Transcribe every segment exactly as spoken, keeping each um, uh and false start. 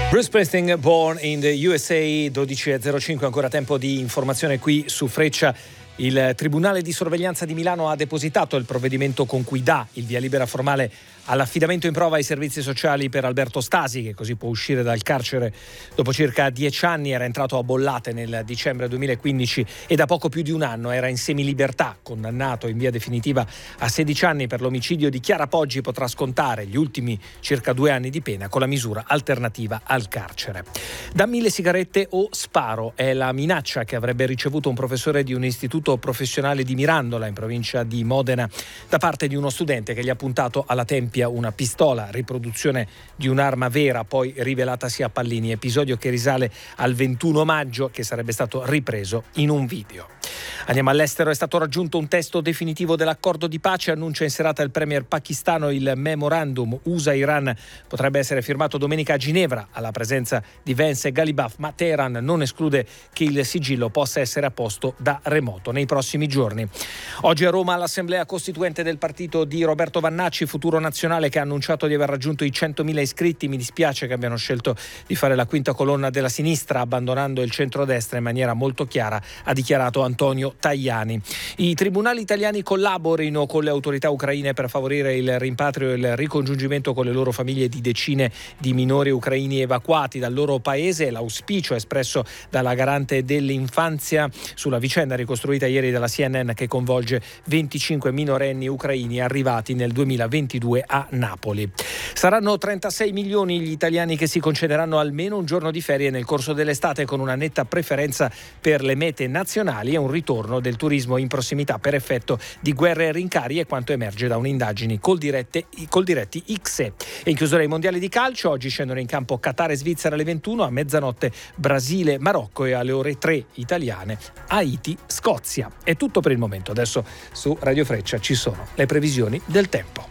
Bruce Springsteen, Born in the U S A, dodici e zero cinque, ancora tempo di informazione qui su Freccia. Il Tribunale di Sorveglianza di Milano ha depositato il provvedimento con cui dà il via libera formale all'affidamento in prova ai servizi sociali per Alberto Stasi, che così può uscire dal carcere dopo circa dieci anni. Era entrato a Bollate nel dicembre duemilaquindici e da poco più di un anno era in semilibertà. Condannato in via definitiva a sedici anni per l'omicidio di Chiara Poggi, potrà scontare gli ultimi circa due anni di pena con la misura alternativa al carcere. Da mille sigarette o sparo è la minaccia che avrebbe ricevuto un professore di un istituto professionale di Mirandola, in provincia di Modena, da parte di uno studente che gli ha puntato alla tempia una pistola, riproduzione di un'arma vera poi rivelatasi a pallini, episodio che risale al ventuno maggio, che sarebbe stato ripreso in un video. Andiamo all'estero. È stato raggiunto un testo definitivo dell'accordo di pace, annuncia in serata il premier pakistano. Il memorandum U S A-Iran potrebbe essere firmato domenica a Ginevra alla presenza di Vance e Ghalibaf, ma Teheran non esclude che il sigillo possa essere a posto da remoto nei prossimi giorni. Oggi a Roma l'assemblea costituente del partito di Roberto Vannacci, Futuro Nazionale, che ha annunciato di aver raggiunto i centomila iscritti. Mi dispiace che abbiano scelto di fare la quinta colonna della sinistra, abbandonando il centrodestra in maniera molto chiara, ha dichiarato Antonio Tajani. I tribunali italiani collaborino con le autorità ucraine per favorire il rimpatrio e il ricongiungimento con le loro famiglie di decine di minori ucraini evacuati dal loro paese. L'auspicio espresso dalla garante dell'infanzia sulla vicenda ricostruita ieri dalla C N N, che coinvolge venticinque minorenni ucraini arrivati nel duemilaventidue a Napoli. Saranno trentasei milioni gli italiani che si concederanno almeno un giorno di ferie nel corso dell'estate, con una netta preferenza per le mete nazionali e un ritorno del turismo in prossimità per effetto di guerre e rincari, e quanto emerge da un'indagine col, dirette, col diretti X E. E in chiusura ai mondiali di calcio, oggi scendono in campo Qatar e Svizzera alle ventuno, a mezzanotte Brasile, Marocco e alle ore tre italiane Haiti, Scozia. È tutto per il momento. Adesso su Radio Freccia ci sono le previsioni del tempo.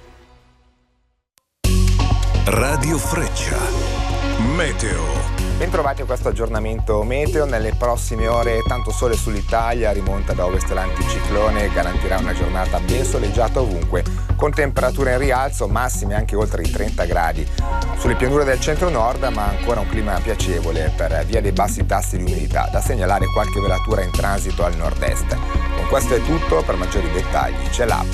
Radio Freccia, meteo. Bentrovati a questo aggiornamento meteo. Nelle prossime ore tanto sole sull'Italia, rimonta da ovest l'anticiclone, garantirà una giornata ben soleggiata ovunque, con temperature in rialzo, massime anche oltre i trenta gradi. Sulle pianure del centro-nord, ma ancora un clima piacevole per via dei bassi tassi di umidità, da segnalare qualche velatura in transito al nord-est. Con questo è tutto, per maggiori dettagli c'è l'app